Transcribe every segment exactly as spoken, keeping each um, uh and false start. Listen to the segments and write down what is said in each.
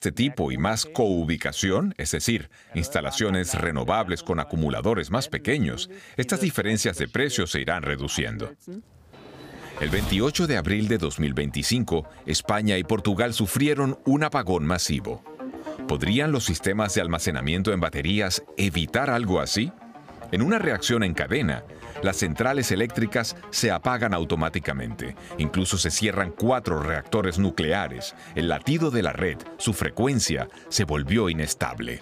este tipo y más coubicación, es decir, instalaciones renovables con acumuladores más pequeños, estas diferencias de precios se irán reduciendo. El veintiocho de abril de dos mil veinticinco, España y Portugal sufrieron un apagón masivo. ¿Podrían los sistemas de almacenamiento en baterías evitar algo así? En una reacción en cadena, las centrales eléctricas se apagan automáticamente. Incluso se cierran cuatro reactores nucleares. El latido de la red, su frecuencia, se volvió inestable.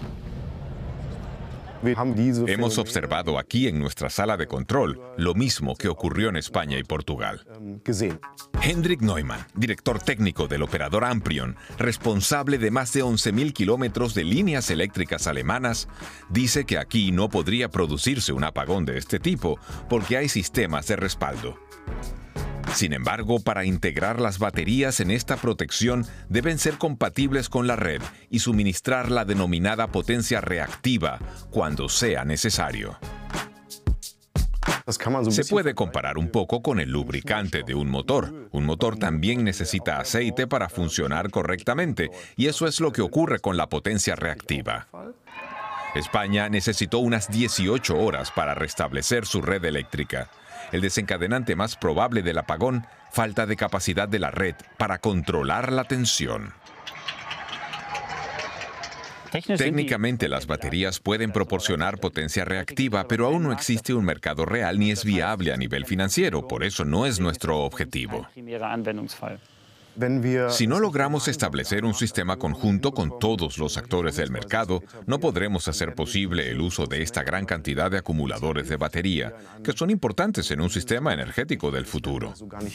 Hemos observado aquí en nuestra sala de control lo mismo que ocurrió en España y Portugal. Hendrik Neumann, director técnico del operador Amprion, responsable de más de once mil kilómetros de líneas eléctricas alemanas, dice que aquí no podría producirse un apagón de este tipo porque hay sistemas de respaldo. Sin embargo, para integrar las baterías en esta protección deben ser compatibles con la red y suministrar la denominada potencia reactiva cuando sea necesario. Se puede comparar un poco con el lubricante de un motor. Un motor también necesita aceite para funcionar correctamente, y eso es lo que ocurre con la potencia reactiva. España necesitó unas dieciocho horas para restablecer su red eléctrica. El desencadenante más probable del apagón, falta de capacidad de la red para controlar la tensión. Técnicamente las baterías pueden proporcionar potencia reactiva, pero aún no existe un mercado real ni es viable a nivel financiero, por eso no es nuestro objetivo. Si no logramos establecer un sistema conjunto con todos los actores del mercado, no podremos hacer posible el uso de esta gran cantidad de acumuladores de batería, que son importantes en un sistema energético del futuro.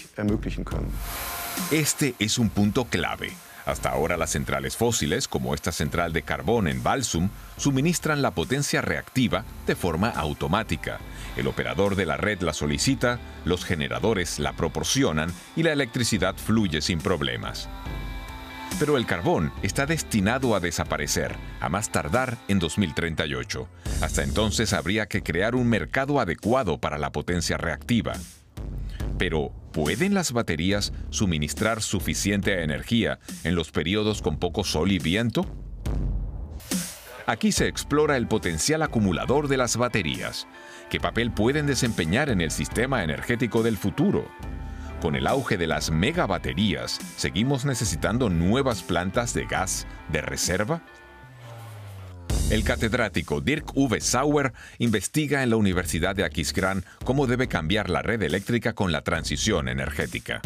Este es un punto clave. Hasta ahora las centrales fósiles, como esta central de carbón en Walsum, suministran la potencia reactiva de forma automática. El operador de la red la solicita, los generadores la proporcionan y la electricidad fluye sin problemas. Pero el carbón está destinado a desaparecer, a más tardar en dos mil treinta y ocho. Hasta entonces habría que crear un mercado adecuado para la potencia reactiva. Pero, ¿pueden las baterías suministrar suficiente energía en los periodos con poco sol y viento? Aquí se explora el potencial acumulador de las baterías. ¿Qué papel pueden desempeñar en el sistema energético del futuro? Con el auge de las megabaterías, ¿seguimos necesitando nuevas plantas de gas de reserva? El catedrático Dirk Uwe Sauer investiga en la Universidad de Aquisgrán cómo debe cambiar la red eléctrica con la transición energética.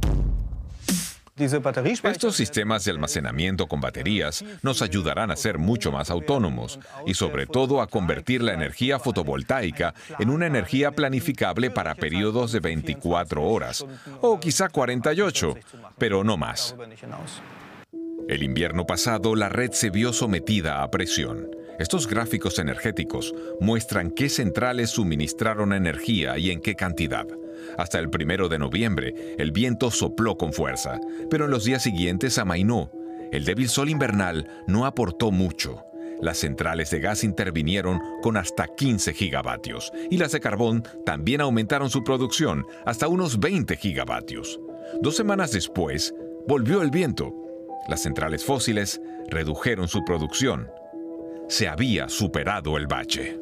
Estos sistemas de almacenamiento con baterías nos ayudarán a ser mucho más autónomos y sobre todo a convertir la energía fotovoltaica en una energía planificable para periodos de veinticuatro horas o quizá cuarenta y ocho, pero no más. El invierno pasado, la red se vio sometida a presión. Estos gráficos energéticos muestran qué centrales suministraron energía y en qué cantidad. Hasta el primero de noviembre, el viento sopló con fuerza, pero en los días siguientes amainó. El débil sol invernal no aportó mucho. Las centrales de gas intervinieron con hasta quince gigavatios y las de carbón también aumentaron su producción hasta unos veinte gigavatios. Dos semanas después, volvió el viento. Las centrales fósiles redujeron su producción. Se había superado el bache.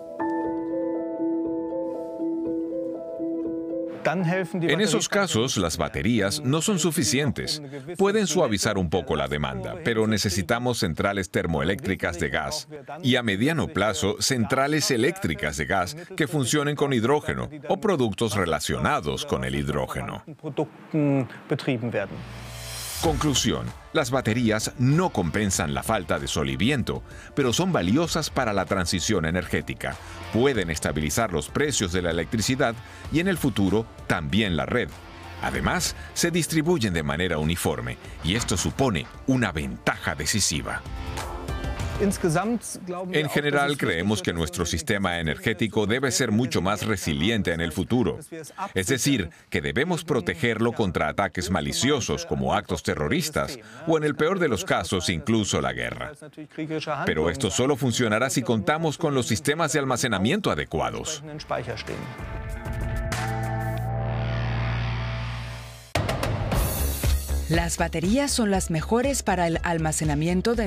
En esos casos, las baterías no son suficientes. Pueden suavizar un poco la demanda, pero necesitamos centrales termoeléctricas de gas y a mediano plazo, centrales eléctricas de gas que funcionen con hidrógeno o productos relacionados con el hidrógeno. Conclusión. Las baterías no compensan la falta de sol y viento, pero son valiosas para la transición energética. Pueden estabilizar los precios de la electricidad y en el futuro también la red. Además, se distribuyen de manera uniforme y esto supone una ventaja decisiva. En general, creemos que nuestro sistema energético debe ser mucho más resiliente en el futuro. Es decir, que debemos protegerlo contra ataques maliciosos como actos terroristas o, en el peor de los casos, incluso la guerra. Pero esto solo funcionará si contamos con los sistemas de almacenamiento adecuados. Las baterías son las mejores para el almacenamiento de